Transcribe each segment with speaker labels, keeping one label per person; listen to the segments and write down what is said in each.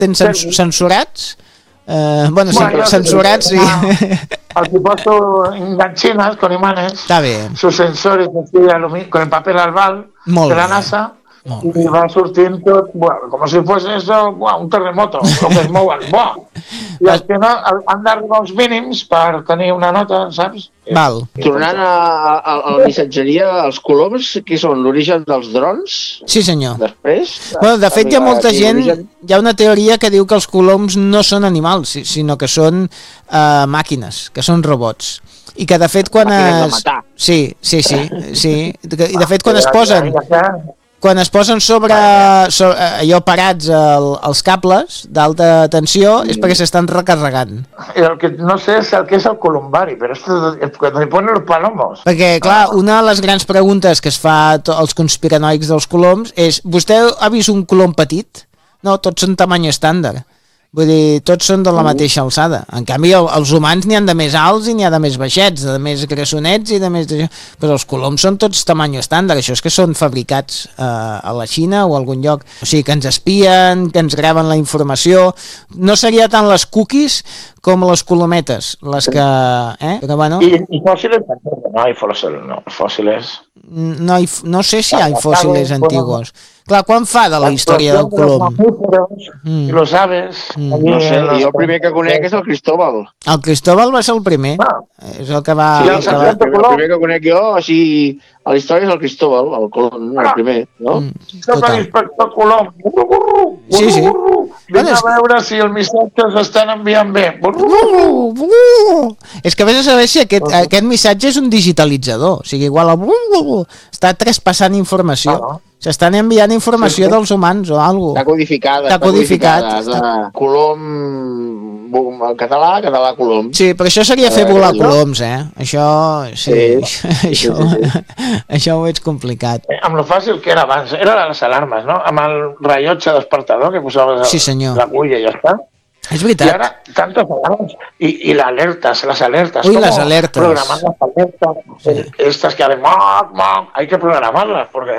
Speaker 1: tens censurats? Censurats, sí.
Speaker 2: Al que poso enganchinas con imanes.
Speaker 1: Está bien.
Speaker 2: Sus sensores con el papel albal de la NASA. I va sortint tot, com si fos eso, un terremoto, com es mouen, i els que no han d'arribar uns mínims per tenir una nota, saps?
Speaker 1: Val.
Speaker 3: Tornant a la missatgeria, els coloms, què són, l'origen dels drons?
Speaker 1: Sí, senyor.
Speaker 3: Després?
Speaker 1: De fet, hi ha molta gent, hi ha una teoria que diu que els coloms no són animals, sinó que són màquines, que són robots. I que de fet quan Sí. I de fet quan es posen sobre allò parats els cables d'alta tensió és perquè s'estan recarregant.
Speaker 2: El que no sé és el que és el columbari, però és que li ponen els palomos.
Speaker 1: Perquè, clar, una de les grans preguntes que es fa als conspiranoics dels coloms és: vostè ha vist un colom petit? No, tots són tamany estàndard. Vull dir, tots són de la mateixa alçada. En canvi, els humans n'hi han de més alts i n'hi ha de més baixets, de més grassonets i de més... Però els coloms són tots tamany estàndard. Això és que són fabricats a la Xina o a algun lloc. O sigui, que ens espien, que ens graven la informació. No seria tant les cookies com les colometes, les que... Però, bueno...
Speaker 2: I fòssils? No hi fòssils.
Speaker 1: No sé si hi ha fòssils antigos. Clar, quan fa de la història del colom?
Speaker 2: I lo sabes.
Speaker 3: No sé, jo el primer que conec és el Cristóbal.
Speaker 1: El Cristóbal va ser el primer. És el que va...
Speaker 3: El primer que conec jo, així, a la història és el Cristóbal, el colom, el primer, no?
Speaker 2: L'inspector Colom.
Speaker 1: Sí.
Speaker 2: Vine a veure si els missatges s'estan enviant bé.
Speaker 1: És que vés a saber si aquest missatge és un digitalitzador. O sigui, igual està traspassant informació. S'estan enviant informació dels humans o alguna cosa.
Speaker 3: Està codificada. Colom en català colom.
Speaker 1: Sí, però això seria fer volar coloms, Això, això ho veig complicat.
Speaker 2: Amb lo fàcil que era abans, era les alarmes, no? Amb el rellotge despertador que posaves l'agulla i ja està.
Speaker 1: És veritat.
Speaker 2: I ara, tantes alarmes. I les alertes.
Speaker 1: Ui, les alertes.
Speaker 2: Programar les alertes. Estas que hacen moc, hay que programarlas, porque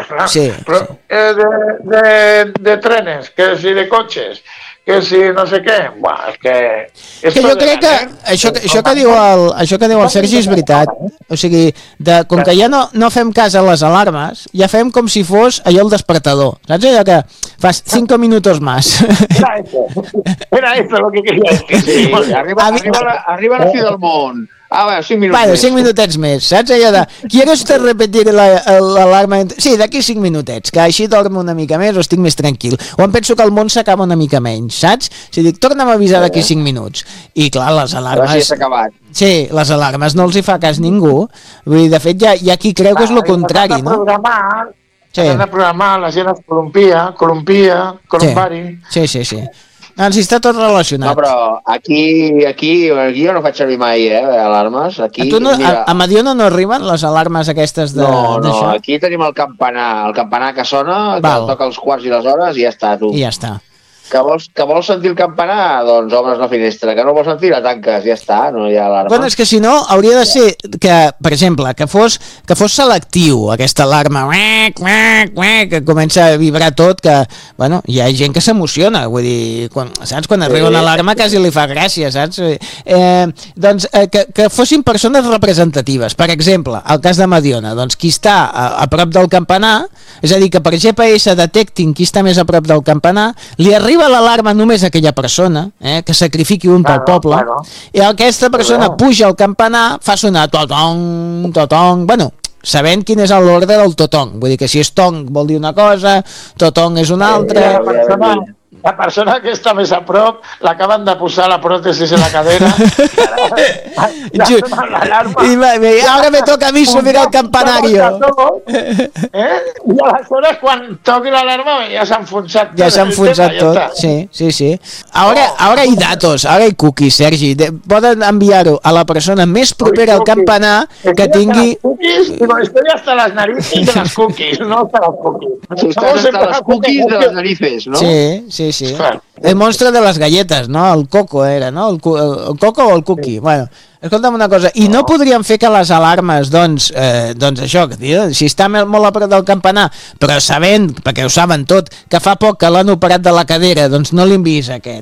Speaker 2: de trenes, que si de coches, que si no sé què, és que...
Speaker 1: Que jo crec que això que diu el Sergi és veritat. O sigui, com que ja no fem cas a les alarmes, ja fem com si fos allò el despertador. Saps allò que fas 5 minutos más?
Speaker 2: Era eso lo que quería decir.
Speaker 3: Arriba a la fi del món. Bueno, 5 minuts
Speaker 1: més. 5 minutets més, saps? Allò de, ¿quieres repetir l'alarma? Sí, d'aquí 5 minutets, que així dormo una mica més o estic més tranquil. O em penso que el món s'acaba una mica menys, saps? O sigui, torna'm a avisar d'aquí 5 minuts. I clar, les alarmes...
Speaker 3: Gràcies, s'ha acabat.
Speaker 1: Sí, les alarmes no els hi fa cas ningú. Vull dir, de fet, hi ha qui creu que és el contrari, no?
Speaker 2: Han de programar, la gent es columbari.
Speaker 1: Sí. Doncs està tot relacionat.
Speaker 3: No, però aquí jo no faig servir mai, alarmes. Aquí,
Speaker 1: a Mediona no arriben les alarmes aquestes de...
Speaker 3: No, aquí tenim el campanar que sona, que toca els quarts i les hores i ja està, tu.
Speaker 1: I ja està.
Speaker 3: Que vols sentir el campanar? Doncs obres la finestra. Que no vols sentir, la tanques, ja està, no hi ha alarma.
Speaker 1: Bueno, és que si no, hauria de ser que, per exemple, que fos selectiu aquesta alarma, que comença a vibrar tot, que, bueno, hi ha gent que s'emociona, vull dir, saps? Quan arriba una alarma quasi li fa gràcia, saps? Doncs que fossin persones representatives. Per exemple, el cas de Mediona, doncs qui està a prop del campanar, és a dir, que per GPS detectin qui està més a prop del campanar, li arriba l'alarma només a aquella persona, que sacrifiqui un pel poble, i aquesta persona puja al campanar, fa sonar totong, bueno, sabent quin és l'ordre del totong, vull dir que si és tong vol dir una cosa, totong és una altra...
Speaker 2: La persona que està més a prop l'acaben de posar la pròtesis en la cadera
Speaker 1: y ahora me toca a mí subir al campanario
Speaker 2: i aleshores quan toqui l'alarma ja s'ha enfonsat
Speaker 1: tot, sí. Ahora hay datos, ahora hay cookies, Sergi, poden enviar-ho a la persona més propera al campanar que tingui...
Speaker 2: Estoy hasta las narices de las cookies, no hasta las cookies.
Speaker 3: Estás hasta las cookies de las narices, ¿no?
Speaker 1: Sí. sí. El monstre de les galletes, no? El Coco era, no? El Coco o el Cookie? Bueno, escolta'm una cosa, i no podríem fer que les alarmes, doncs això, si està molt a prop del campanar, però sabent, perquè ho saben tot, que fa poc que l'han operat de la cadera, doncs no l'enviïs aquest.